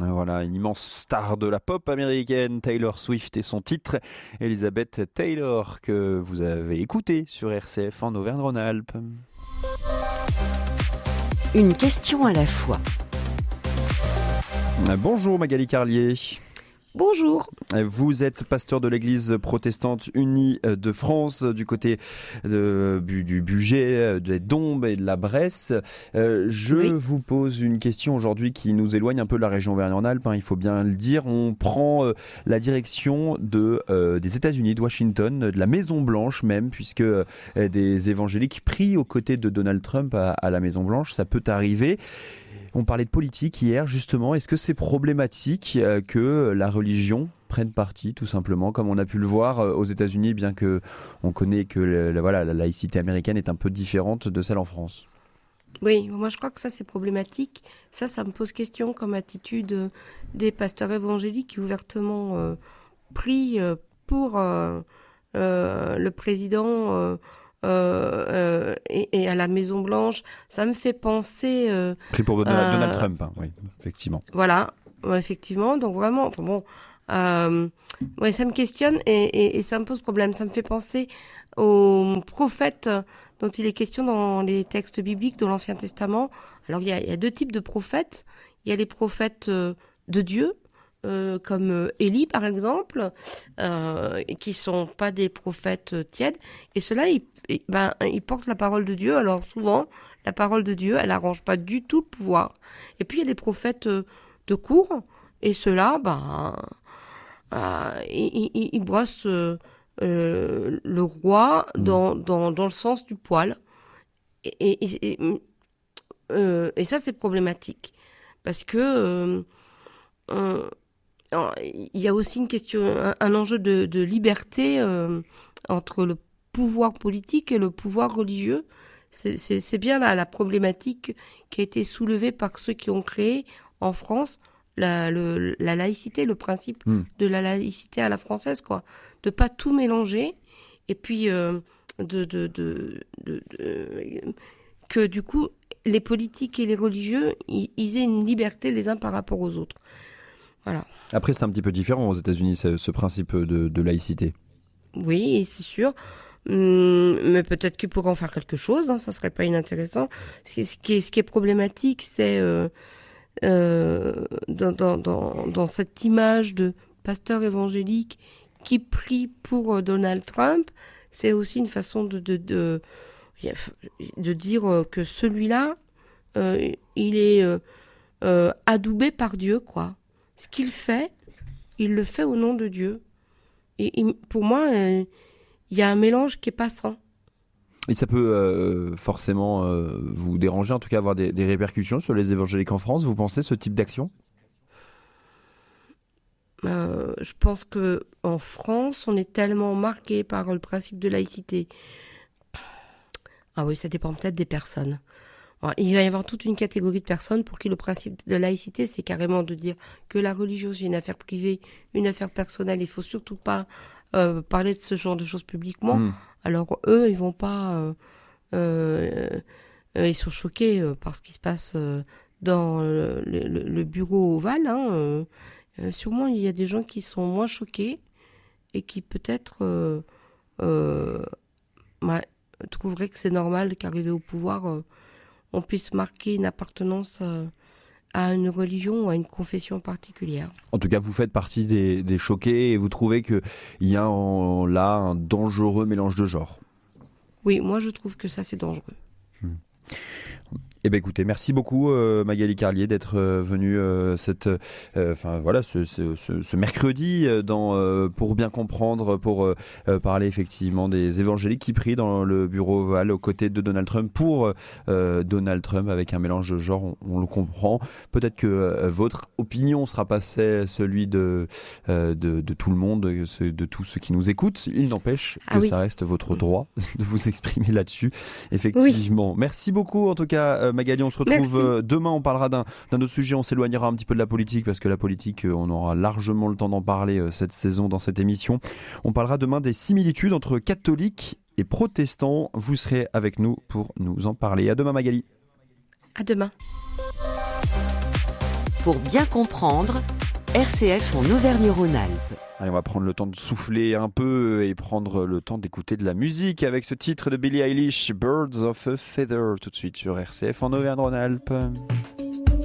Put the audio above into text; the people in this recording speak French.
Voilà, une immense star de la pop américaine, Taylor Swift, et son titre Elizabeth Taylor, que vous avez écouté sur RCF en Auvergne-Rhône-Alpes. Une question à la fois. Bonjour Magali Carlier. Bonjour. Vous êtes pasteur de l'Église protestante unie de France, du côté du Bugey, des Dombes et de la Bresse. Je vous pose une question aujourd'hui qui nous éloigne un peu de la région Auvergne-Rhône-Alpes, il faut bien le dire. On prend la direction des États-Unis, de Washington, de la Maison-Blanche même, puisque des évangéliques prient aux côtés de Donald Trump à la Maison-Blanche. Ça peut arriver. On parlait de politique hier, justement. Est-ce que c'est problématique que la religion prenne parti, tout simplement, comme on a pu le voir aux États-Unis, bien que on connaît que la laïcité américaine est un peu différente de celle en France? Oui, moi je crois que ça c'est problématique. Ça me pose question comme attitude des pasteurs évangéliques qui ouvertement prient pour le président et à la Maison Blanche. Ça me fait penser... Pris pour Donald Trump, oui, effectivement. Voilà, effectivement. Donc vraiment, ça me questionne et ça me pose problème. Ça me fait penser aux prophètes dont il est question dans les textes bibliques de l'Ancien Testament. Alors il y a deux types de prophètes. Il y a les prophètes de Dieu, comme Élie par exemple, qui sont pas des prophètes tièdes. Et ceux-là, ils portent la parole de Dieu. Alors souvent, la parole de Dieu, elle arrange pas du tout le pouvoir. Et puis il y a les prophètes de cour. Et ceux-là, ils brossent le roi dans le sens du poil. Et ça, c'est problématique. Parce que il y a aussi une question, un enjeu de liberté entre le pouvoir politique et le pouvoir religieux. C'est bien la problématique qui a été soulevée par ceux qui ont créé en France la laïcité, le principe de la laïcité à la française, quoi. De pas tout mélanger et puis que du coup les politiques et les religieux ils aient une liberté les uns par rapport aux autres. Voilà. Après, c'est un petit peu différent aux États-Unis, ce principe de laïcité. Oui, c'est sûr. Mais peut-être qu'ils pourraient en faire quelque chose, ça serait pas inintéressant. Ce qui est problématique, c'est dans cette image de pasteur évangélique qui prie pour Donald Trump, c'est aussi une façon de dire que celui-là, il est adoubé par Dieu, quoi. Ce qu'il fait, il le fait au nom de Dieu. Et pour moi, il y a un mélange qui est pas sain. Et ça peut forcément vous déranger, en tout cas avoir des répercussions sur les évangéliques en France, vous pensez, ce type d'action ? Je pense que en France, on est tellement marqué par le principe de laïcité. Ah oui, ça dépend peut-être des personnes. Alors, il va y avoir toute une catégorie de personnes pour qui le principe de laïcité, c'est carrément de dire que la religion, c'est une affaire privée, une affaire personnelle. Il faut surtout pas parler de ce genre de choses publiquement. Alors eux, ils vont pas... ils sont choqués par ce qui se passe dans le bureau ovale. Sûrement, il y a des gens qui sont moins choqués et qui peut-être trouveraient que c'est normal qu'arrivé au pouvoir, on puisse marquer une appartenance à une religion ou à une confession particulière. En tout cas, vous faites partie des choqués et vous trouvez qu'il y a là un dangereux mélange de genres. Oui, moi je trouve que ça c'est dangereux. Eh bien écoutez, merci beaucoup Magali Carlier d'être venue ce mercredi pour bien comprendre, pour parler effectivement des évangéliques qui prient dans le bureau ovale aux côtés de Donald Trump pour Donald Trump avec un mélange de genres, on le comprend. Peut-être que votre opinion sera pas celui de tout le monde, de tous ceux qui nous écoutent. Il n'empêche que ça reste votre droit de vous exprimer là-dessus, effectivement. Oui. Merci beaucoup en tout cas Magali, on se retrouve demain, on parlera d'un autre sujet, on s'éloignera un petit peu de la politique parce que la politique, on aura largement le temps d'en parler cette saison dans cette émission. On parlera demain des similitudes entre catholiques et protestants. Vous serez avec nous pour nous en parler. À demain Magali. À demain. Pour bien comprendre, RCF en Auvergne-Rhône-Alpes. Allez, on va prendre le temps de souffler un peu et prendre le temps d'écouter de la musique avec ce titre de Billie Eilish, Birds of a Feather, tout de suite sur RCF en Auvergne-Rhône-Alpes.